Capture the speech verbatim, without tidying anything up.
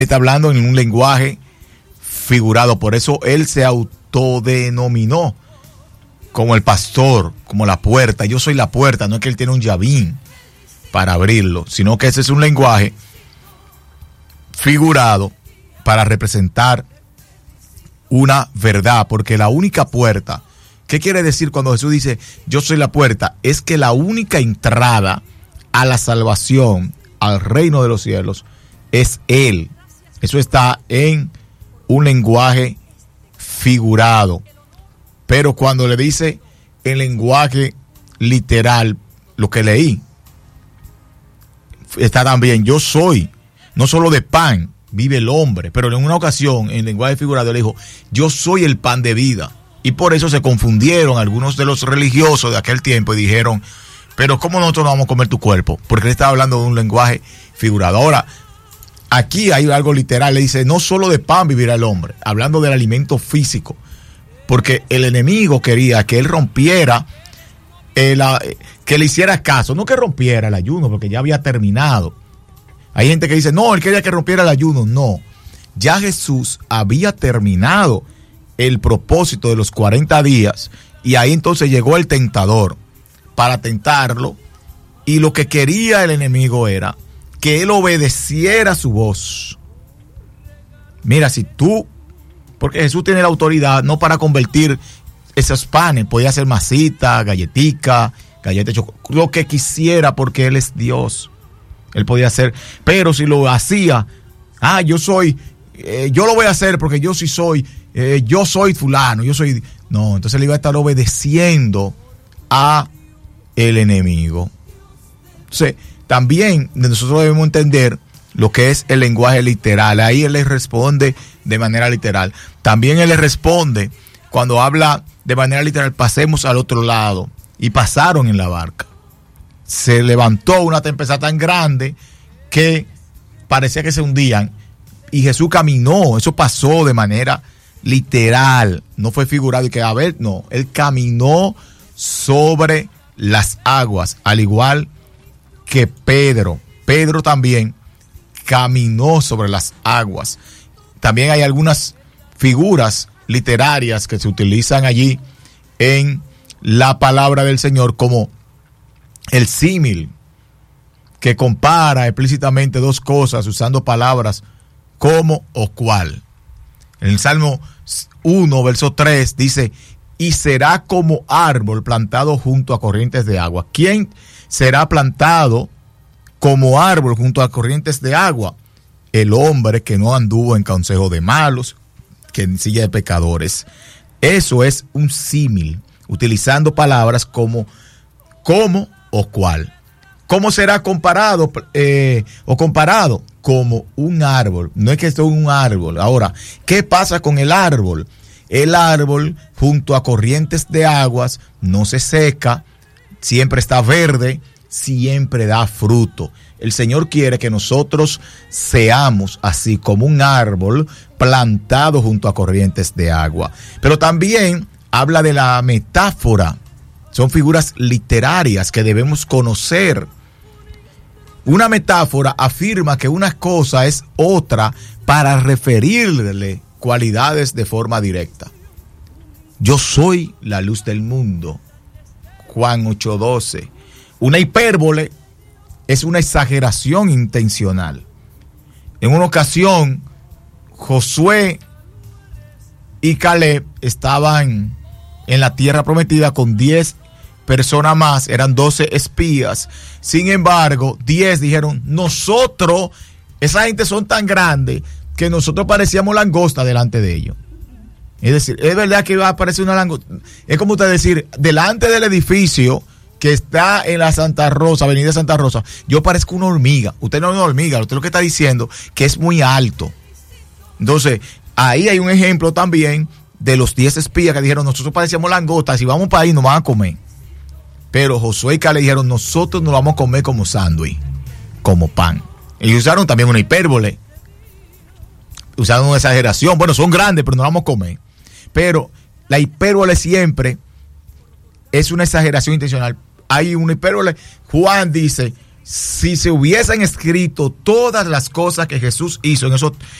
está hablando en un lenguaje figurado, por eso él se autodenominó como el pastor, como la puerta. Yo soy la puerta, no es que él tiene un llavín para abrirlo, sino que ese es un lenguaje figurado para representar una verdad, porque la única puerta, ¿qué quiere decir cuando Jesús dice yo soy la puerta? Es que la única entrada a la salvación, al reino de los cielos, es Él. Eso está en un lenguaje figurado. Pero cuando le dice en lenguaje literal, lo que leí, está también, yo soy, no solo de pan vive el hombre, pero en una ocasión, en lenguaje figurado, le dijo, yo soy el pan de vida. Y por eso se confundieron algunos de los religiosos de aquel tiempo y dijeron, pero ¿cómo nosotros no vamos a comer tu cuerpo? Porque él estaba hablando de un lenguaje figurado. Ahora, aquí hay algo literal, le dice, no solo de pan vivirá el hombre, hablando del alimento físico, porque el enemigo quería que él rompiera, el, que le hiciera caso, no que rompiera el ayuno, porque ya había terminado. Hay gente que dice, no, él quería que rompiera el ayuno. No, ya Jesús había terminado el propósito de los cuarenta días, y ahí entonces llegó el tentador para tentarlo, y lo que quería el enemigo era que él obedeciera su voz. Mira, si tú, porque Jesús tiene la autoridad no para convertir esos panes, podía hacer masita, galletica, galleta de chocolate, lo que quisiera, porque Él es Dios. Él podía hacer, pero si lo hacía, ah, yo soy, eh, yo lo voy a hacer porque yo sí soy, eh, yo soy fulano, yo soy, no, entonces le iba a estar obedeciendo a el enemigo. Entonces, también nosotros debemos entender lo que es el lenguaje literal. Ahí él les responde de manera literal. También él les responde cuando habla de manera literal, pasemos al otro lado. Y pasaron en la barca. Se levantó una tempestad tan grande que parecía que se hundían. Y Jesús caminó. Eso pasó de manera literal. No fue figurado y que, a ver, no. Él caminó sobre las aguas, al igual que Pedro. Pedro también caminó sobre las aguas. También hay algunas figuras literarias que se utilizan allí en la palabra del Señor, como el símil, que compara explícitamente dos cosas usando palabras como o cual. En el Salmo uno, verso tres, dice, y será como árbol plantado junto a corrientes de agua. ¿Quién será plantado como árbol junto a corrientes de agua? El hombre que no anduvo en consejo de malos, que en silla de pecadores. Eso es un símil, utilizando palabras como como o cual. ¿Cómo será comparado eh, o comparado? Como un árbol. No es que esto es un árbol. Ahora, ¿qué pasa con el árbol? El árbol junto a corrientes de aguas no se seca, siempre está verde, siempre da fruto. El Señor quiere que nosotros seamos así como un árbol plantado junto a corrientes de agua. Pero también habla de la metáfora. Son figuras literarias que debemos conocer. Una metáfora afirma que una cosa es otra para referirle cualidades de forma directa. Yo soy la luz del mundo. Juan ocho doce. Una hipérbole es una exageración intencional. En una ocasión, Josué y Caleb estaban en la tierra prometida con diez personas más, eran doce espías. Sin embargo, diez dijeron, nosotros, esa gente son tan grandes que nosotros parecíamos langosta delante de ellos. Es decir, es verdad que iba a aparecer una langosta. Es como usted decir, delante del edificio que está en la Santa Rosa, Avenida Santa Rosa, yo parezco una hormiga. Usted no es una hormiga, usted lo que está diciendo que es muy alto. Entonces, ahí hay un ejemplo también de los diez espías que dijeron, nosotros parecíamos langostas, si vamos para ahí nos van a comer. Pero Josué y Caleb dijeron, nosotros nos vamos a comer como sándwich, como pan. Ellos usaron también una hipérbole, usaron una exageración. Bueno, son grandes, pero nos vamos a comer. Pero la hipérbole siempre es una exageración intencional. Hay una hipérbole. Juan dice, si se hubiesen escrito todas las cosas que Jesús hizo en esos,